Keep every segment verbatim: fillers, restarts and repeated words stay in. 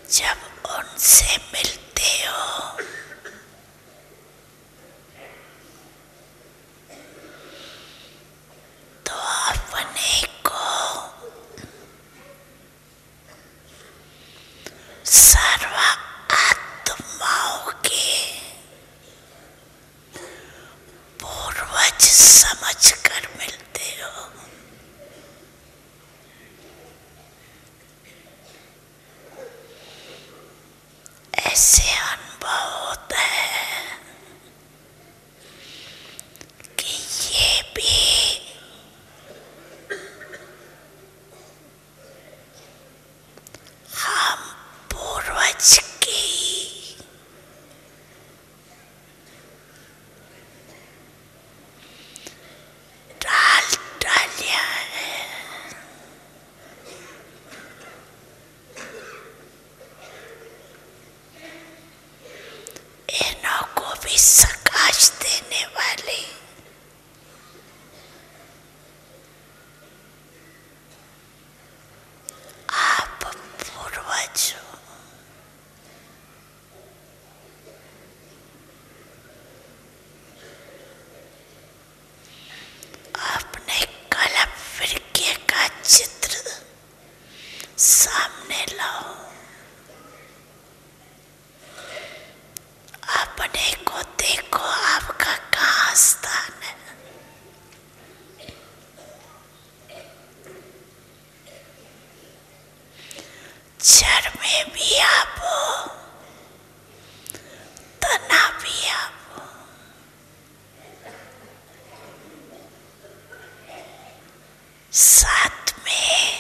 जब उनसे मिलते हो तो अपने को सर्व आत्माओं के पूर्वज समझकर मिलते हो। ऐसे अनुभव होता है कि ये भी हम पूर्वज की डाल डालियां है। इन्हों को भी सकाश देने वाले आप पूर्वज हो। अपने कलप फिरके का चित्र सामने लाओ। अपने को देखो, आपका कहाँ स्थान है। जड़ में भी आप हो, तना भी आप हो। साथ में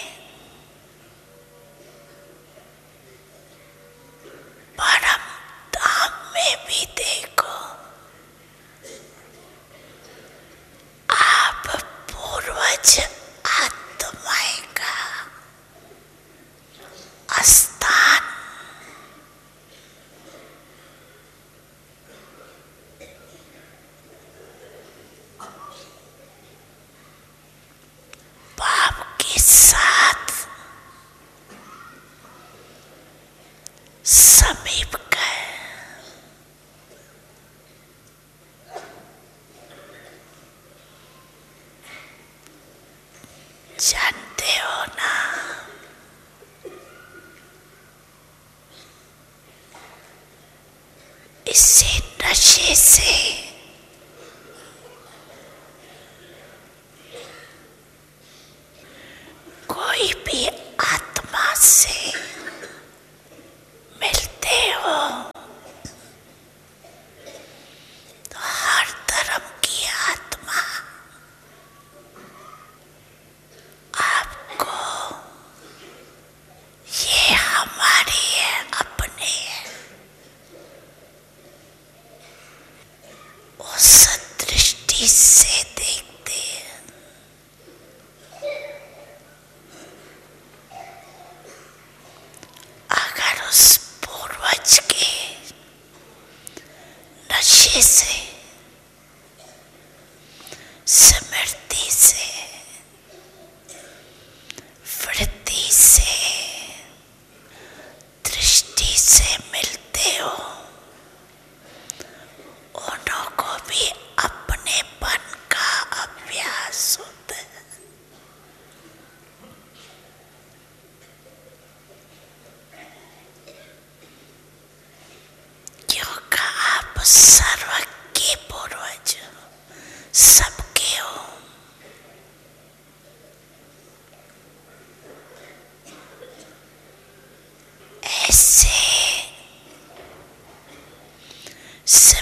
परम धाम में भी देखो, आप पूर्वज आत्माएं का स्थान। बाप के साथ समीप गए। जानते हो ना, इसी नशे से कोई भी आत्मा से मिलते हो तो हर धर्म की आत्मा आपको ये हमारी है, अपने है, उस दृष्टि से देखते हैं। अगर उस पूर्वज के नशे से, स्मृति से, वृत्ति से, दृष्टि से मिलते हो, उन्हों को भी अपनेपन का अभ्यास होता है। क्योंकि आप सर्व के पूर्वज हो, सबके हो। ऐसे